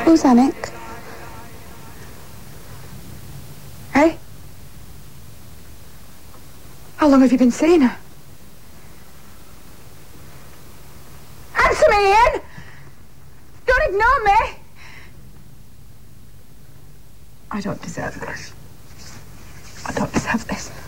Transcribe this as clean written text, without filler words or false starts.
Who's Anik? Hey? How long have you been seeing her? Answer me, Ian! Don't ignore me! I don't deserve this. I don't deserve this.